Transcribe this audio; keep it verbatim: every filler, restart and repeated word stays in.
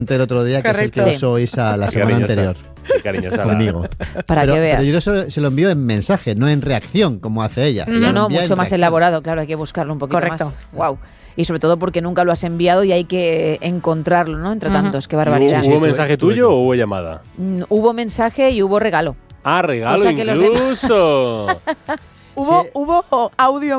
el otro día, que Correcto. es el que usó Isa la Qué semana cariñosa. anterior Qué cariñosa la- conmigo. Para pero, que veas. pero yo eso se lo envío en mensaje, no en reacción, como hace ella. Ella No, lo no, envía mucho en más reacción. elaborado, claro, hay que buscarlo un poquito Correcto. más. Wow. Y sobre todo porque nunca lo has enviado y hay que encontrarlo, ¿no? Entre Ujú. tantos, qué ¿Hubo, barbaridad. Sí, hubo tuve- mensaje tuve tuyo que- o hubo llamada? Mm, Hubo mensaje y hubo regalo. Ah, regalo Cosa que los demás- incluso. Hubo, Sí. hubo audio